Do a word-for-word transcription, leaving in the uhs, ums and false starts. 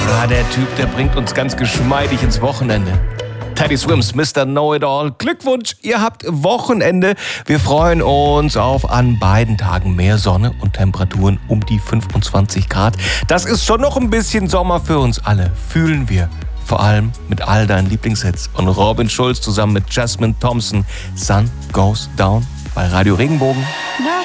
Ja, der Typ, der bringt uns ganz geschmeidig ins Wochenende. Teddy Swims, Mister Know-It-All. Glückwunsch, ihr habt Wochenende. Wir freuen uns auf an beiden Tagen mehr Sonne und Temperaturen um die fünfundzwanzig Grad. Das ist schon noch ein bisschen Sommer für uns alle, fühlen wir. Vor allem mit all deinen Lieblingshits. Und Robin Schulz zusammen mit Jasmine Thompson. Sun Goes Down bei Radio Regenbogen.